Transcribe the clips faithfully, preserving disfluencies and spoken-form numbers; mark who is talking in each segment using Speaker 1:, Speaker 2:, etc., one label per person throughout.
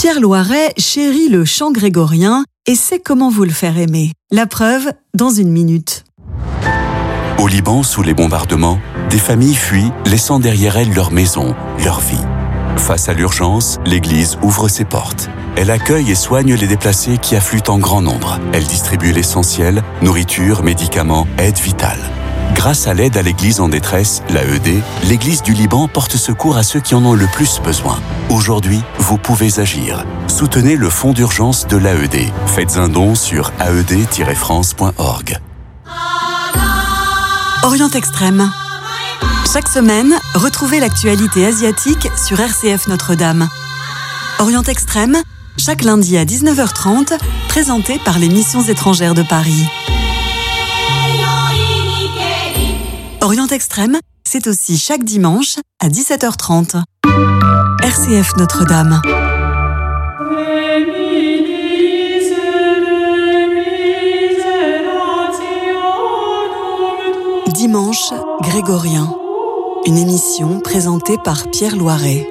Speaker 1: Pierre Loiret chérit le chant grégorien et sait comment vous le faire aimer. La preuve, dans une minute.
Speaker 2: Au Liban, sous les bombardements, des familles fuient, laissant derrière elles leur maison, leur vie. Face à l'urgence, l'Église ouvre ses portes. Elle accueille et soigne les déplacés qui affluent en grand nombre. Elle distribue l'essentiel, nourriture, médicaments, aide vitale. Grâce à l'aide à l'Église en détresse, l'A E D, l'Église du Liban porte secours à ceux qui en ont le plus besoin. Aujourd'hui, vous pouvez agir. Soutenez le fonds d'urgence de l'A E D. Faites un don sur a e d tiret france point org.
Speaker 1: Orient Extrême. Chaque semaine, retrouvez l'actualité asiatique sur R C F Notre-Dame. Orient Extrême, chaque lundi à dix-neuf heures trente, présenté par les Missions étrangères de Paris. Orient Extrême, c'est aussi chaque dimanche à dix-sept heures trente. R C F Notre-Dame. Dimanche grégorien. Une émission présentée par Pierre Loiret.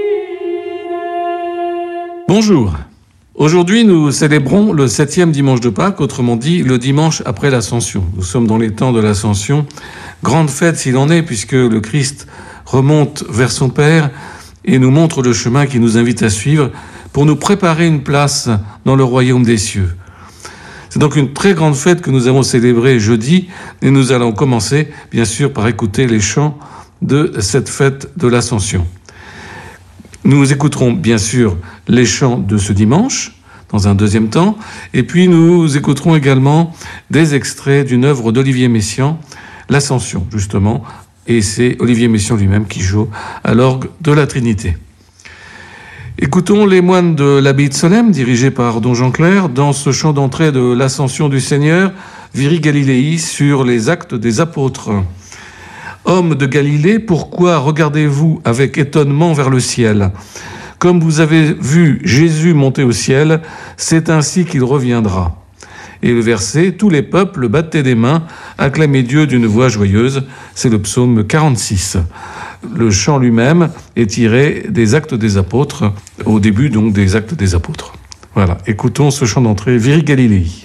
Speaker 3: Bonjour. Aujourd'hui, nous célébrons le septième dimanche de Pâques, autrement dit le dimanche après l'Ascension. Nous sommes dans les temps de l'Ascension. Grande fête s'il en est, puisque le Christ remonte vers son Père et nous montre le chemin qui nous invite à suivre pour nous préparer une place dans le royaume des cieux. C'est donc une très grande fête que nous avons célébrée jeudi et nous allons commencer, bien sûr, par écouter les chants de cette fête de l'Ascension. Nous écouterons bien sûr les chants de ce dimanche, dans un deuxième temps, et puis nous écouterons également des extraits d'une œuvre d'Olivier Messiaen, l'Ascension, justement, et c'est Olivier Messiaen lui-même qui joue à l'orgue de la Trinité. Écoutons les moines de l'abbaye de Solesmes, dirigés par Don Jean Clair, dans ce chant d'entrée de l'Ascension du Seigneur, Viri Galilei, sur les actes des apôtres. Hommes de Galilée, pourquoi regardez-vous avec étonnement vers le ciel ? Comme vous avez vu Jésus monter au ciel, c'est ainsi qu'il reviendra. Et le verset, tous les peuples battaient des mains, acclamaient Dieu d'une voix joyeuse, c'est le psaume quarante-six. Le chant lui-même est tiré des actes des apôtres, au début donc des actes des apôtres. Voilà, écoutons ce chant d'entrée, Viri Galilei.